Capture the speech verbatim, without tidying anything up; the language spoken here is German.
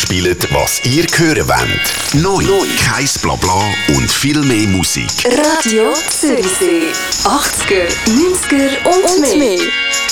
spielen, was ihr hören wollt. Neu, kein Blabla und viel mehr Musik. Radio Zürichsee. achtziger, neunziger und mehr.